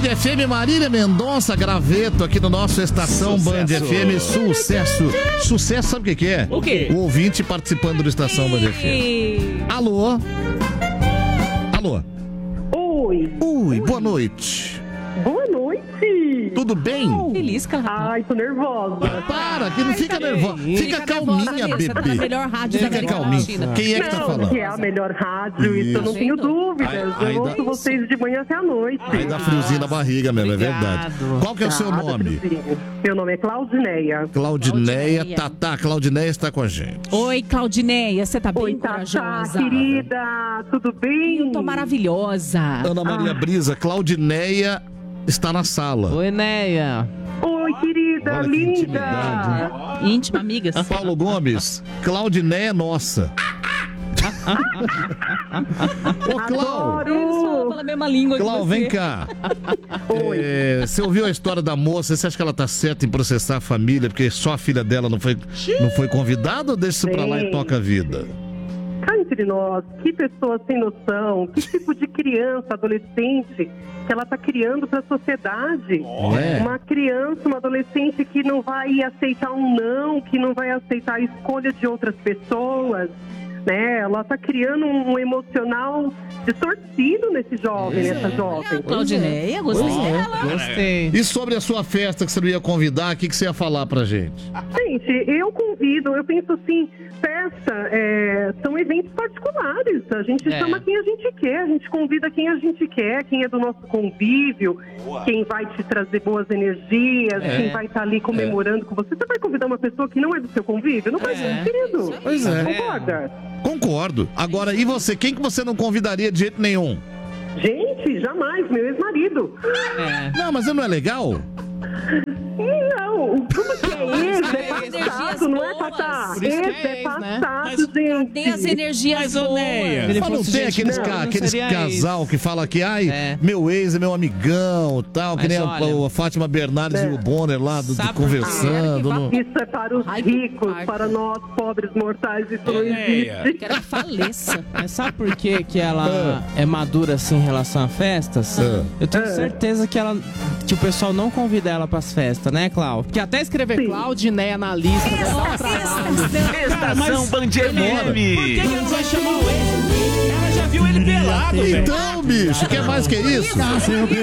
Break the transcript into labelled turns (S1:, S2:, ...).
S1: FM, Marília Mendonça, graveto aqui no nosso Estação Band FM. Sucesso. Sucesso, sabe o que é?
S2: O quê?
S1: O ouvinte participando do Estação Band FM. Alô? Alô? Oi, boa noite.
S3: Boa noite.
S1: Tudo bem?
S2: Feliz, cara.
S3: Ai, tô nervosa.
S1: Para, que não fica nervosa. Fica calminha, bebê.
S2: Tá na melhor rádio da
S1: Fica
S2: América
S1: calminha.
S2: Latina.
S1: Quem é que tá falando?
S3: Que é a melhor rádio, isso eu não tenho dúvidas. Eu ouço vocês de manhã até a noite.
S1: Aí dá friozinho na barriga mesmo, é verdade. Qual que é o seu nome?
S3: Meu nome é Claudineia.
S1: Claudineia. Tatá, Claudineia está com a gente.
S2: Oi, Claudineia, você tá bem
S3: Oi,
S2: corajosa?
S3: querida, tudo bem?
S2: Eu tô maravilhosa.
S1: Ana Maria Brisa, Claudineia está na sala.
S4: Oi, Neia.
S3: Oi, querida,
S1: Olha que
S3: linda.
S1: intimidade.
S2: Íntima, amigas.
S1: Paulo Gomes, Claudineia nossa. Ô, Clau.
S2: Eles falam pela mesma língua
S1: Clau,
S2: que você.
S1: vem cá.
S3: Oi.
S1: Você ouviu a história da moça? Você acha que ela tá certa em processar a família porque só a filha dela não foi convidada ou deixa isso pra lá e toca a vida?
S3: Cá entre nós, que pessoa sem noção, que tipo de criança, adolescente que ela está criando para a sociedade.
S1: É.
S3: Uma criança, uma adolescente que não vai aceitar um não, que não vai aceitar a escolha de outras pessoas, né? Ela está criando um emocional distorcido nesse jovem, nessa jovem.
S2: Claudineia, gostei dela.
S4: Gostei.
S1: E sobre a sua festa que você não ia convidar, o que você ia falar pra gente?
S3: Gente, eu convido, eu penso assim, festa são eventos particulares, a gente chama quem a gente quer, a gente convida quem a gente quer, quem é do nosso convívio, quem vai te trazer boas energias, quem vai estar ali comemorando com você. Você vai convidar uma pessoa que não é do seu convívio? Não faz sentido.
S1: Pois é.
S3: Concorda?
S1: Concordo. Agora, e você? Quem que você não convidaria de jeito nenhum?
S3: Gente, jamais, meu ex-marido.
S1: Não, mas não é legal?
S3: Não, tudo que é ex é passado, não é
S2: boas.
S3: passar.
S4: Por isso que
S3: Ex
S4: é
S3: é
S4: ex, né?
S3: passado, gente.
S2: Cadê as energias boas?
S4: Ele
S1: Mas não
S4: fosse
S1: tem
S4: gente
S1: aqueles,
S4: boa, não
S1: aqueles
S4: seria
S1: casal que fala que, meu ex é meu amigão, tal, que
S4: Mas
S1: nem
S4: olha,
S1: a Fátima Bernardes e o Bonner lá
S4: sabe por quê?
S1: conversando.
S3: Isso é para os ricos, para nós, pobres mortais, isso não existe.
S2: Quero que faleça.
S4: Mas sabe por que que ela é madura assim em relação a festas? Eu tenho certeza que o pessoal não convida ela pras festas, né, Clau? Porque até escrever Claudineia na lista vai dar um trabalho.
S5: Estação Band FM.
S4: Por que ela não vai chamar o ex? Ela já viu ele pelado, velho.
S1: Então, bicho, quer mais que isso?